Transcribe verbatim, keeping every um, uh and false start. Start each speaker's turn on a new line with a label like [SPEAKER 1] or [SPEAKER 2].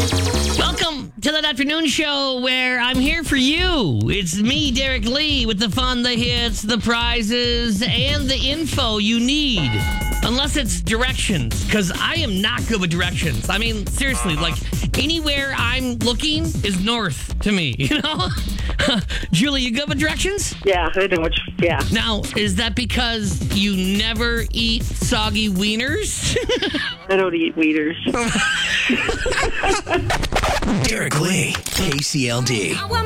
[SPEAKER 1] Welcome to that afternoon show where I'm here for you. It's me, Derek Lee, with the fun, the hits, the prizes, and the info you need. Unless it's directions, because I am not good with directions. I mean, seriously, like, anywhere I'm looking is north to me, you know? Julie, you good with directions?
[SPEAKER 2] Yeah, I know which, yeah.
[SPEAKER 1] Now, is that because you never eat soggy wieners?
[SPEAKER 2] I don't eat wieners.
[SPEAKER 3] Derek Lee, K C L D.